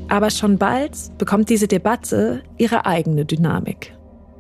Aber schon bald bekommt diese Debatte ihre eigene Dynamik.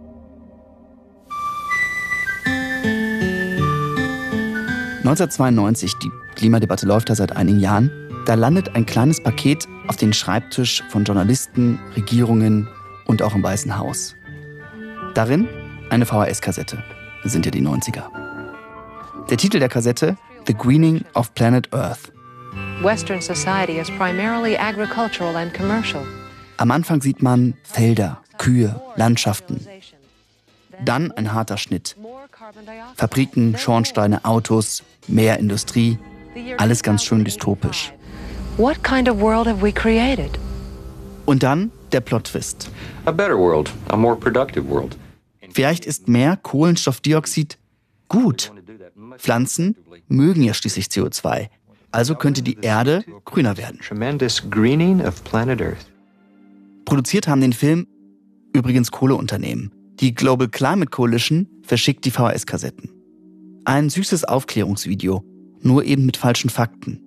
(1992), die Klimadebatte läuft da seit einigen Jahren, da landet ein kleines Paket auf den Schreibtisch von Journalisten, Regierungen und auch im Weißen Haus. Darin eine VHS-Kassette. Das sind ja die 90er. Der Titel der Kassette: The Greening of Planet Earth. Western society is primarily agricultural and commercial. Am Anfang sieht man Felder, Kühe, Landschaften. Dann ein harter Schnitt. Fabriken, Schornsteine, Autos, mehr Industrie. Alles ganz schön dystopisch. What kind of world have we created? Und dann der Plot-Twist. A better world, a more productive world. Vielleicht ist mehr Kohlenstoffdioxid gut. Pflanzen mögen ja schließlich CO2. Also könnte die Erde grüner werden. Tremendous greening of planet Earth. Produziert haben den Film übrigens Kohleunternehmen. Die Global Climate Coalition verschickt die VHS-Kassetten. Ein süßes Aufklärungsvideo, nur eben mit falschen Fakten.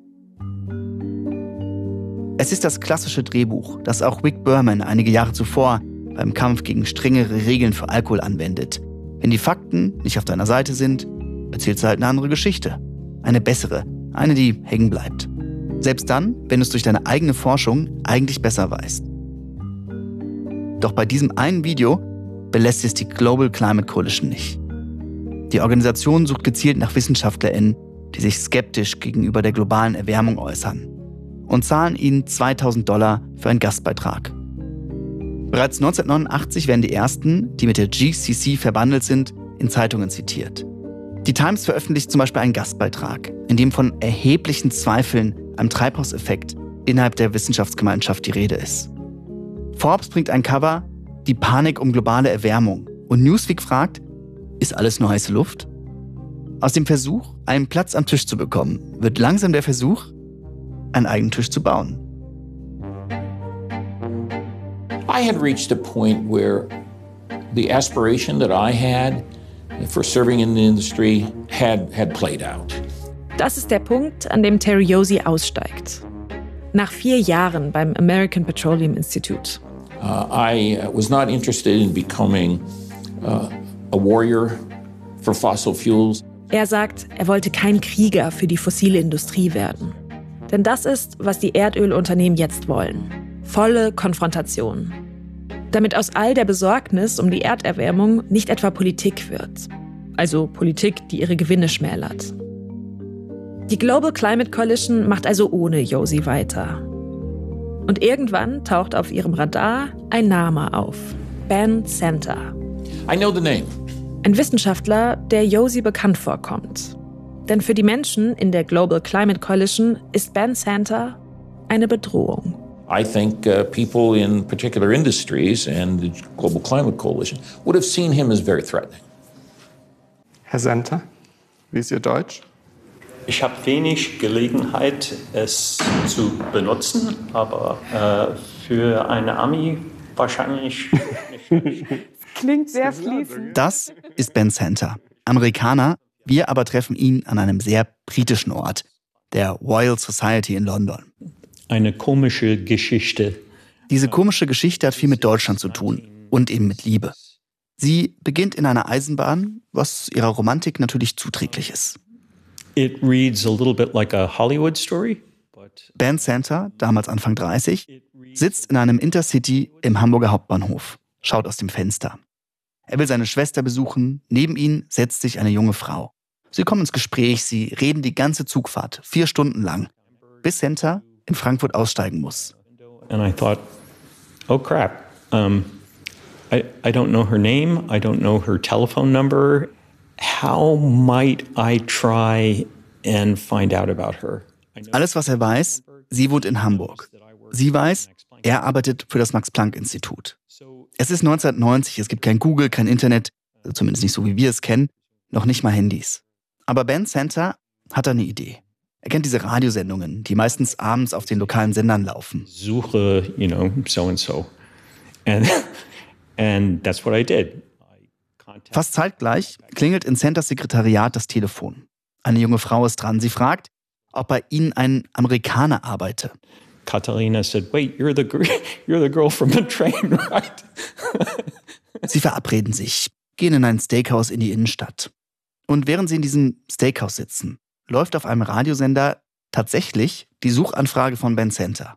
Es ist das klassische Drehbuch, das auch Rick Berman einige Jahre zuvor beim Kampf gegen strengere Regeln für Alkohol anwendet. Wenn die Fakten nicht auf deiner Seite sind, erzählst du halt eine andere Geschichte. Eine bessere, eine, die hängen bleibt. Selbst dann, wenn du es durch deine eigene Forschung eigentlich besser weißt. Doch bei diesem einen Video belässt es die Global Climate Coalition nicht. Die Organisation sucht gezielt nach WissenschaftlerInnen, die sich skeptisch gegenüber der globalen Erwärmung äußern und zahlen ihnen $2.000 für einen Gastbeitrag. Bereits 1989 werden die ersten, die mit der GCC verbandelt sind, in Zeitungen zitiert. Die Times veröffentlicht zum Beispiel einen Gastbeitrag, in dem von erheblichen Zweifeln am Treibhauseffekt innerhalb der Wissenschaftsgemeinschaft die Rede ist. Forbes bringt ein Cover: Die Panik um globale Erwärmung. Und Newsweek fragt: Ist alles nur heiße Luft? Aus dem Versuch, einen Platz am Tisch zu bekommen, wird langsam der Versuch, einen eigenen Tisch zu bauen. I had reached a point where the aspiration that I had for serving in the industry had played out. Das ist der Punkt, an dem Terry Yosi aussteigt. Nach 4 Jahren beim American Petroleum Institute. I was not interested in becoming a warrior for fossil fuels. Er sagt, er wollte kein Krieger für die fossile Industrie werden. Denn das ist, was die Erdölunternehmen jetzt wollen. Volle Konfrontation. Damit aus all der Besorgnis um die Erderwärmung nicht etwa Politik wird. Also Politik, die ihre Gewinne schmälert. Die Global Climate Coalition macht also ohne Yosi weiter. Und irgendwann taucht auf ihrem Radar ein Name auf. Ben Center. I know the name. Ein Wissenschaftler, der Yosi bekannt vorkommt. Denn für die Menschen in der Global Climate Coalition ist Ben Center eine Bedrohung. I think people in particular industries and the Global Climate Coalition would have seen him as very threatening. Herr Center, wie ist Ihr Deutsch? Ich habe wenig Gelegenheit, es zu benutzen, aber für eine Ami wahrscheinlich nicht. Klingt sehr fließend. Das ist Ben Center, Amerikaner. Wir aber treffen ihn an einem sehr britischen Ort, der Royal Society in London. Eine komische Geschichte. Diese komische Geschichte hat viel mit Deutschland zu tun und eben mit Liebe. Sie beginnt in einer Eisenbahn, was ihrer Romantik natürlich zuträglich ist. It reads a little bit like a Hollywood story. Ben Center, damals Anfang 30, sitzt in einem Intercity im Hamburger Hauptbahnhof, schaut aus dem Fenster. Er will seine Schwester besuchen, neben ihn setzt sich eine junge Frau. Sie kommen ins Gespräch, sie reden die ganze Zugfahrt, 4 Stunden lang, bis Center in Frankfurt aussteigen muss. And I thought, oh crap, I don't know her name, I don't know her telephone number. How might I try and find out about her? Alles, was er weiß: sie wohnt in Hamburg. Sie weiß, er arbeitet für das Max-Planck-Institut. Es ist 1990, es gibt kein Google, kein Internet, also zumindest nicht so, wie wir es kennen, noch nicht mal Handys. Aber Ben Center hat eine Idee. Er kennt diese Radiosendungen, die meistens abends auf den lokalen Sendern laufen. Suche, so and so. And that's what I did. Fast zeitgleich klingelt in Centers Sekretariat das Telefon. Eine junge Frau ist dran. Sie fragt, ob bei ihnen ein Amerikaner arbeite. Catalina said, wait, you're the girl from the train, right? Sie verabreden sich, gehen in ein Steakhouse in die Innenstadt. Und während sie in diesem Steakhouse sitzen, läuft auf einem Radiosender tatsächlich die Suchanfrage von Ben Center.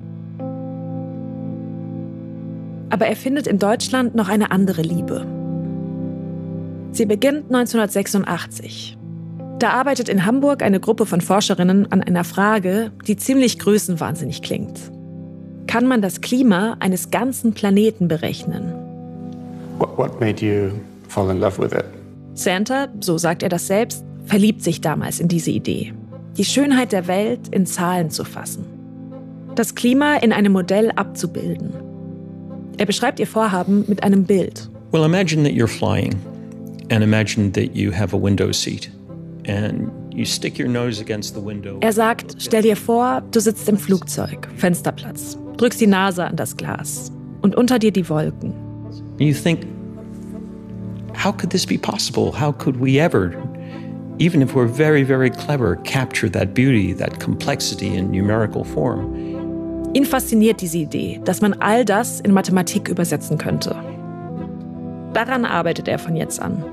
Aber er findet in Deutschland noch eine andere Liebe. Sie beginnt 1986. Da arbeitet in Hamburg eine Gruppe von Forscherinnen an einer Frage, die ziemlich größenwahnsinnig klingt. Kann man das Klima eines ganzen Planeten berechnen? What made you fall in love with it? Center, so sagt er das selbst, verliebt sich damals in diese Idee. Die Schönheit der Welt in Zahlen zu fassen. Das Klima in einem Modell abzubilden. Er beschreibt ihr Vorhaben mit einem Bild. Well, imagine that you're flying and imagine that you have a window seat and you stick your nose against the window. Er sagt, stell dir vor, du sitzt im Flugzeug, Fensterplatz, drückst die Nase an das Glas und unter dir die Wolken. You think, how could this be possible? How could we ever, even if we're very, very clever, capture that beauty, that complexity in numerical form? Ihn fasziniert diese Idee, dass man all das in Mathematik übersetzen könnte. Daran arbeitet er von jetzt an.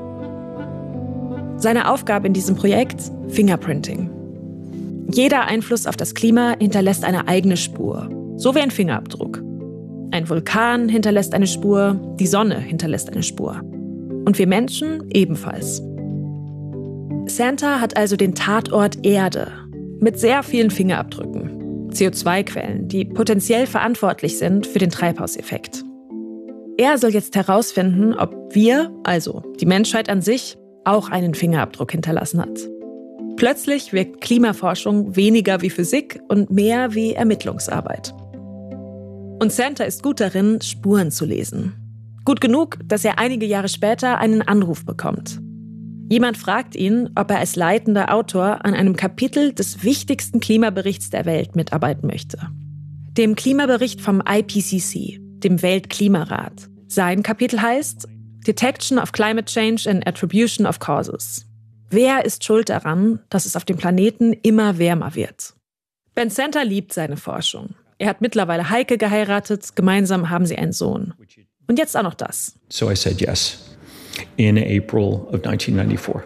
Seine Aufgabe in diesem Projekt? Fingerprinting. Jeder Einfluss auf das Klima hinterlässt eine eigene Spur, so wie ein Fingerabdruck. Ein Vulkan hinterlässt eine Spur, die Sonne hinterlässt eine Spur. Und wir Menschen ebenfalls. Center hat also den Tatort Erde mit sehr vielen Fingerabdrücken. CO2-Quellen, die potenziell verantwortlich sind für den Treibhauseffekt. Er soll jetzt herausfinden, ob wir, also die Menschheit an sich, auch einen Fingerabdruck hinterlassen hat. Plötzlich wirkt Klimaforschung weniger wie Physik und mehr wie Ermittlungsarbeit. Und Center ist gut darin, Spuren zu lesen. Gut genug, dass er einige Jahre später einen Anruf bekommt. Jemand fragt ihn, ob er als leitender Autor an einem Kapitel des wichtigsten Klimaberichts der Welt mitarbeiten möchte. Dem Klimabericht vom IPCC, dem Weltklimarat. Sein Kapitel heißt Detection of Climate Change and Attribution of Causes. Wer ist schuld daran, dass es auf dem Planeten immer wärmer wird? Ben Center liebt seine Forschung. Er hat mittlerweile Heike geheiratet, gemeinsam haben sie einen Sohn. Und jetzt auch noch das. So I said yes. In April of 1994.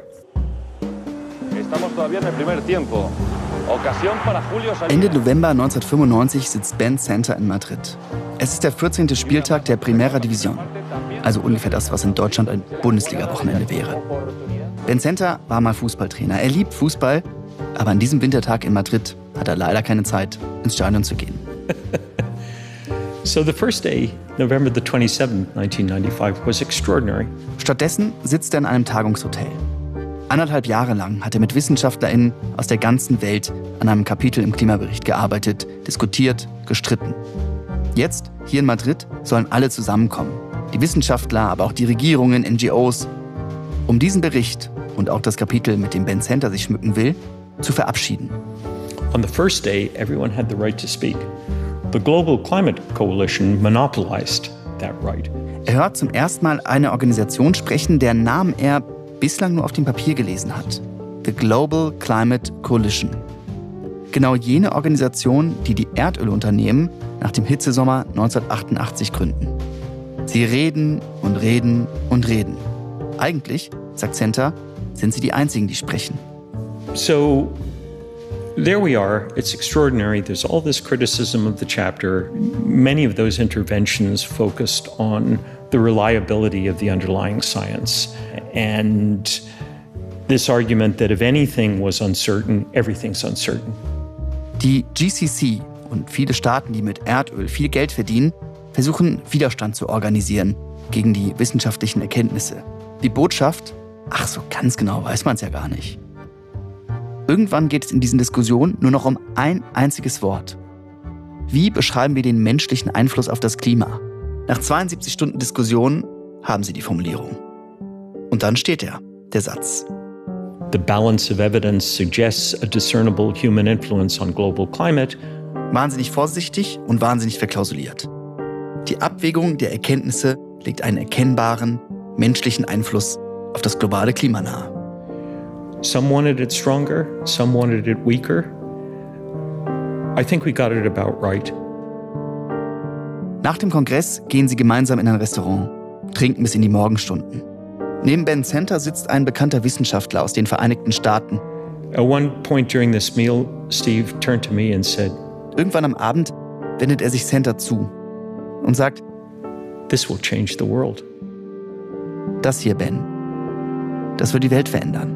Ende November 1995 sitzt Ben Center in Madrid. Es ist der 14. Spieltag der Primera División, also ungefähr das, was in Deutschland ein Bundesliga-Wochenende wäre. Ben Center war mal Fußballtrainer. Er liebt Fußball, aber an diesem Wintertag in Madrid hat er leider keine Zeit, ins Stadion zu gehen. So the first day, November the 27th, 1995, was extraordinary. Stattdessen sitzt er in einem Tagungshotel. 1,5 Jahre lang hat er mit WissenschaftlerInnen aus der ganzen Welt an einem Kapitel im Klimabericht gearbeitet, diskutiert, gestritten. Jetzt, hier in Madrid, sollen alle zusammenkommen. Die Wissenschaftler, aber auch die Regierungen, NGOs, um diesen Bericht und auch das Kapitel, mit dem Ben Center sich schmücken will, zu verabschieden. On the first day, everyone had the right to speak. The Global Climate Coalition monopolized that right. Er hört zum ersten Mal eine Organisation sprechen, deren Namen er bislang nur auf dem Papier gelesen hat. The Global Climate Coalition. Genau jene Organisation, die die Erdölunternehmen nach dem Hitzesommer 1988 gründen. Sie reden und reden und reden. Eigentlich, sagt Center, sind sie die Einzigen, die sprechen. So there we are. It's extraordinary. There's all this criticism of the chapter. Many of those interventions focused on the reliability of the underlying science. And this argument that if anything was uncertain, everything's uncertain. Die GCC und viele Staaten, die mit Erdöl viel Geld verdienen, versuchen Widerstand zu organisieren gegen die wissenschaftlichen Erkenntnisse. Die Botschaft, ach so ganz genau weiß man es ja gar nicht. Irgendwann geht es in diesen Diskussionen nur noch um ein einziges Wort. Wie beschreiben wir den menschlichen Einfluss auf das Klima? Nach 72 Stunden Diskussion haben sie die Formulierung. Und dann steht der Satz. The balance of evidence suggests a discernible human influence on global climate. Wahnsinnig vorsichtig und wahnsinnig verklausuliert. Die Abwägung der Erkenntnisse legt einen erkennbaren menschlichen Einfluss auf das globale Klima nahe. Some wanted it stronger, some wanted it weaker. I think we got it about right. Nach dem Kongress gehen sie gemeinsam in ein Restaurant, trinken bis in die Morgenstunden. Neben Ben Center sitzt ein bekannter Wissenschaftler aus den Vereinigten Staaten. At one point during this meal, Steve turned to me and said, Irgendwann am Abend wendet er sich Center zu und sagt, "This will change the world." das hier, Ben, das wird die Welt verändern.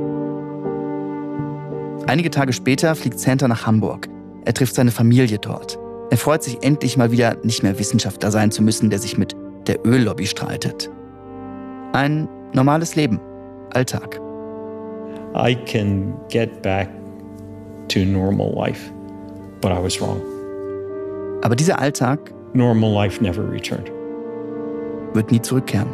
Einige Tage später fliegt Center nach Hamburg. Er trifft seine Familie dort. Er freut sich endlich mal wieder, nicht mehr Wissenschaftler sein zu müssen, der sich mit der Öllobby streitet. Ein normales Leben, Alltag. I can get back to normal life, but I was wrong. Aber dieser Alltag Normal life never returned. wird nie zurückkehren.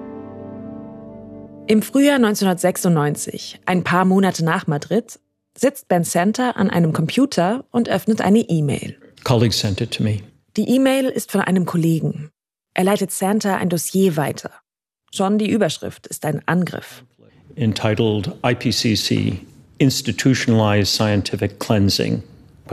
Im Frühjahr 1996, ein paar Monate nach Madrid, sitzt Ben Center an einem Computer und öffnet eine E-Mail. Colleague sent it to me. Die E-Mail ist von einem Kollegen. Er leitet Center ein Dossier weiter. Schon die Überschrift ist ein Angriff. Entitled IPCC, Institutionalized Scientific Cleansing, ?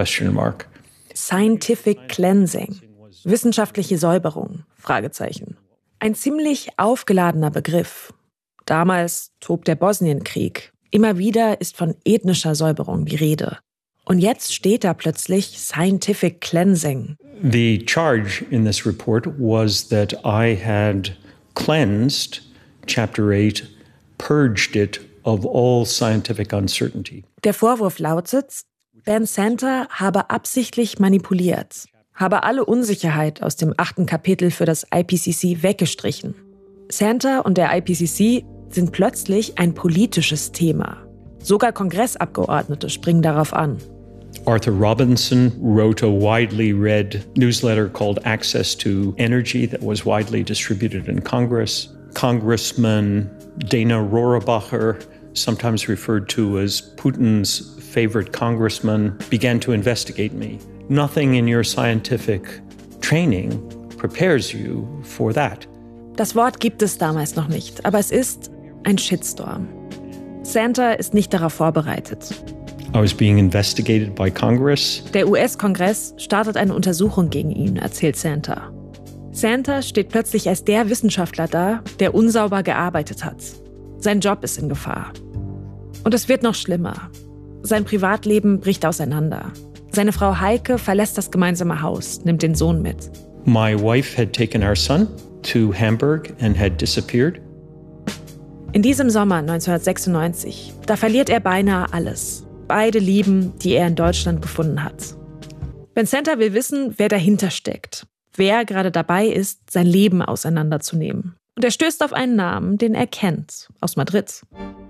Scientific Cleansing. Wissenschaftliche Säuberung, ? Ein ziemlich aufgeladener Begriff. Damals tobt der Bosnienkrieg. Immer wieder ist von ethnischer Säuberung die Rede. Und jetzt steht da plötzlich Scientific Cleansing. The charge in this report was that I had cleansed Chapter 8, purged it of all scientific uncertainty. Der Vorwurf lautet, Ben Center habe absichtlich manipuliert, habe alle Unsicherheit aus dem 8. Kapitel für das IPCC weggestrichen. Center und der IPCC sind plötzlich ein politisches Thema. Sogar Kongressabgeordnete springen darauf an. Arthur Robinson wrote a widely read newsletter called Access to Energy that was widely distributed in Congress. Congressman Dana Rohrabacher, sometimes referred to as Putin's favorite congressman, began to investigate me. Nothing in your scientific training prepares you for that. Das Wort gibt es damals noch nicht, aber es ist ein Shitstorm. Center ist nicht darauf vorbereitet. I was being investigated by Congress. Der US-Kongress startet eine Untersuchung gegen ihn, erzählt Center. Center steht plötzlich als der Wissenschaftler da, der unsauber gearbeitet hat. Sein Job ist in Gefahr. Und es wird noch schlimmer. Sein Privatleben bricht auseinander. Seine Frau Heike verlässt das gemeinsame Haus, nimmt den Sohn mit. My wife had taken our son to Hamburg and had disappeared. In diesem Sommer 1996, da verliert er beinahe alles. Beide Lieben, die er in Deutschland gefunden hat. Ben Center will wissen, wer dahinter steckt. Wer gerade dabei ist, sein Leben auseinanderzunehmen. Und er stößt auf einen Namen, den er kennt, aus Madrid.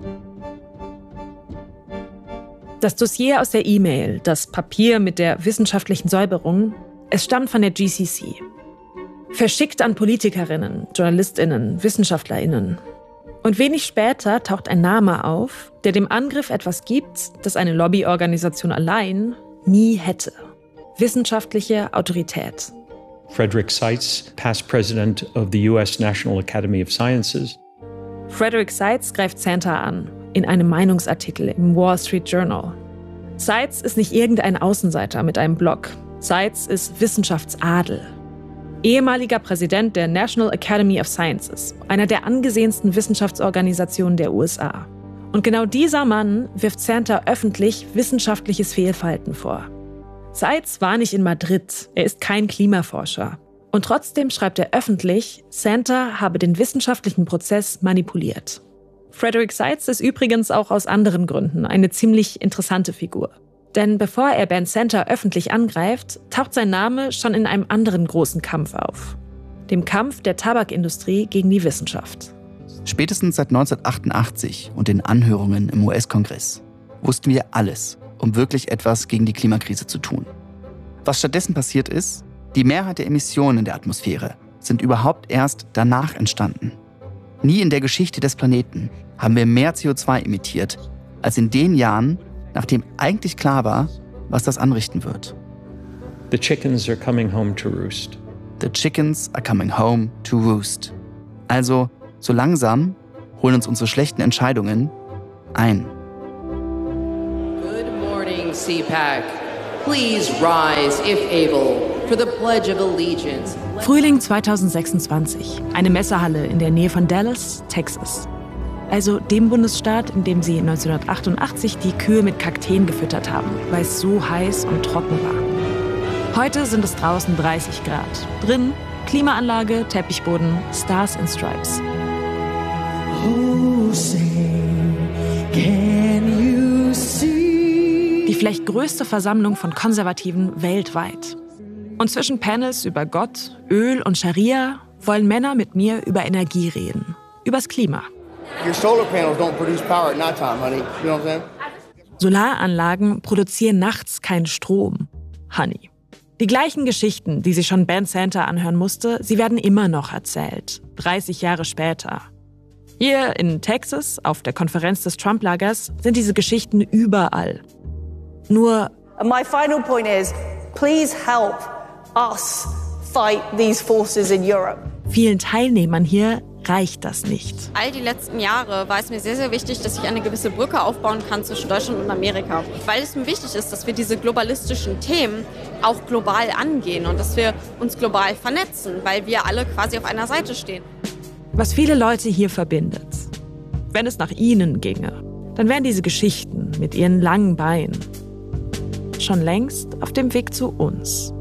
Das Dossier aus der E-Mail, das Papier mit der wissenschaftlichen Säuberung, es stammt von der GCC. Verschickt an Politikerinnen, JournalistInnen, WissenschaftlerInnen. Und wenig später taucht ein Name auf, der dem Angriff etwas gibt, das eine Lobbyorganisation allein nie hätte. Wissenschaftliche Autorität. Frederick Seitz, past president of the US National Academy of Sciences. Frederick Seitz greift Center an, in einem Meinungsartikel im Wall Street Journal. Seitz ist nicht irgendein Außenseiter mit einem Blog. Seitz ist Wissenschaftsadel. Ehemaliger Präsident der National Academy of Sciences, einer der angesehensten Wissenschaftsorganisationen der USA. Und genau dieser Mann wirft Center öffentlich wissenschaftliches Fehlverhalten vor. Seitz war nicht in Madrid, er ist kein Klimaforscher. Und trotzdem schreibt er öffentlich, Center habe den wissenschaftlichen Prozess manipuliert. Frederick Seitz ist übrigens auch aus anderen Gründen eine ziemlich interessante Figur. Denn bevor er Ben Center öffentlich angreift, taucht sein Name schon in einem anderen großen Kampf auf. Dem Kampf der Tabakindustrie gegen die Wissenschaft. Spätestens seit 1988 und den Anhörungen im US-Kongress wussten wir alles, um wirklich etwas gegen die Klimakrise zu tun. Was stattdessen passiert ist, die Mehrheit der Emissionen in der Atmosphäre sind überhaupt erst danach entstanden. Nie in der Geschichte des Planeten haben wir mehr CO2 emittiert, als in den Jahren, nachdem eigentlich klar war, was das anrichten wird. The chickens are coming home to roost. The chickens are coming home to roost. Also, so langsam holen uns unsere schlechten Entscheidungen ein. Good morning, CPAC. Please rise, if able, for the Pledge of Allegiance. Frühling 2026. Eine Messehalle in der Nähe von Dallas, Texas. Also dem Bundesstaat, in dem sie 1988 die Kühe mit Kakteen gefüttert haben, weil es so heiß und trocken war. Heute sind es draußen 30 Grad. Drin Klimaanlage, Teppichboden, Stars and Stripes. Oh, say, can you see? Die vielleicht größte Versammlung von Konservativen weltweit. Und zwischen Panels über Gott, Öl und Scharia wollen Männer mit mir über Energie reden. Übers Klima. Your solar panels don't produce power at nighttime, honey. You know what I'm saying? Solaranlagen produzieren nachts keinen Strom, Honey. Die gleichen Geschichten, die sie schon Ben Santa anhören musste, sie werden immer noch erzählt, 30 Jahre später. Hier in Texas, auf der Konferenz des Trump-Lagers, sind diese Geschichten überall. Nur My final point is, please help us fight these forces in Europe. Vielen Teilnehmern hier reicht das nicht. All die letzten Jahre war es mir sehr, sehr wichtig, dass ich eine gewisse Brücke aufbauen kann zwischen Deutschland und Amerika. Weil es mir wichtig ist, dass wir diese globalistischen Themen auch global angehen und dass wir uns global vernetzen, weil wir alle quasi auf einer Seite stehen. Was viele Leute hier verbindet. Wenn es nach ihnen ginge, dann wären diese Geschichten mit ihren langen Beinen schon längst auf dem Weg zu uns.